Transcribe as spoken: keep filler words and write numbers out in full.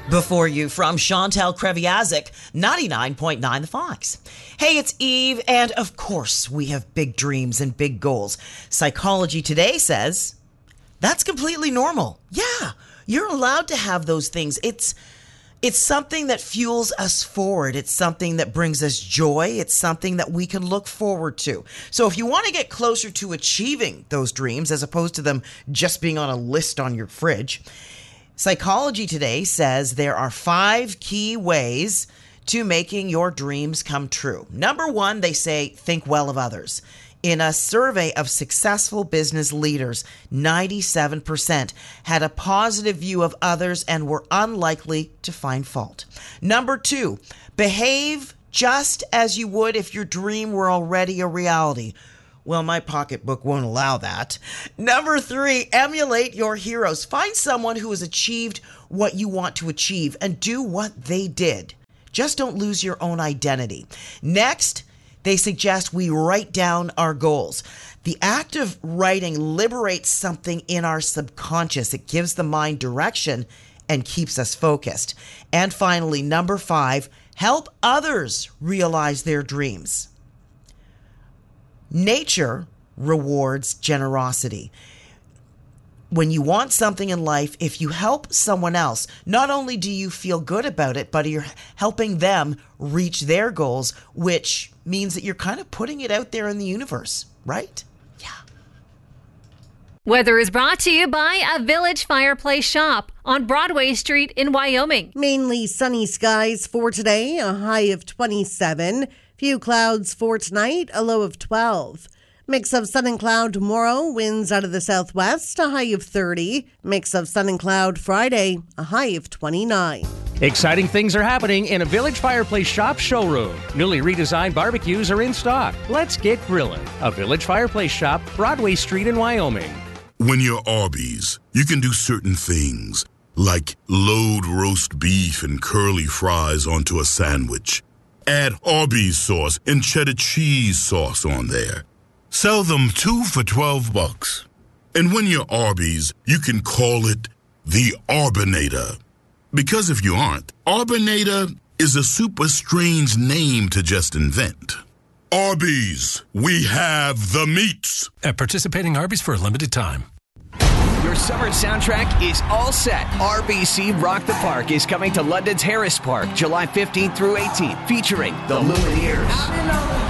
Before you from Chantal Kreviazik, ninety-nine point nine The Fox. Hey, it's Eve, and of course we have big dreams and big goals. Psychology Today says that's completely normal. Yeah, you're allowed to have those things. It's it's something that fuels us forward. It's something that brings us joy. It's something that we can look forward to. So if you want to get closer to achieving those dreams as opposed to them just being on a list on your fridge, Psychology Today says there are five key ways to making your dreams come true. Number one, they say, think well of others. In a survey of successful business leaders, ninety-seven percent had a positive view of others and were unlikely to find fault. Number two, behave just as you would if your dream were already a reality. Well, my pocketbook won't allow that. Number three, emulate your heroes. Find someone who has achieved what you want to achieve and do what they did. Just don't lose your own identity. Next, they suggest we write down our goals. The act of writing liberates something in our subconscious. It gives the mind direction and keeps us focused. And finally, number five, help others realize their dreams. Nature rewards generosity. When you want something in life, if you help someone else, not only do you feel good about it, but you're helping them reach their goals, which means that you're kind of putting it out there in the universe, right? Yeah. Weather is brought to you by a Village Fireplace Shop on Broadway Street in Wyoming. Mainly sunny skies for today, a high of twenty-seven. Few clouds for tonight, a low of twelve. Mix of sun and cloud tomorrow, winds out of the southwest, a high of thirty. Mix of sun and cloud Friday, a high of twenty-nine. Exciting things are happening in a Village Fireplace Shop showroom. Newly redesigned barbecues are in stock. Let's get grilling. A Village Fireplace Shop, Broadway Street in Wyoming. When you're Arby's, you can do certain things, like load roast beef and curly fries onto a sandwich. Add Arby's sauce and cheddar cheese sauce on there. Sell them two for twelve bucks. And when you're Arby's, you can call it the Arbinator. Because if you aren't, Arbinator is a super strange name to just invent. Arby's, we have the meats. At participating Arby's for a limited time. Your summer soundtrack is all set. R B C Rock the Park is coming to London's Harris Park July fifteenth through eighteenth, featuring the Lumineers,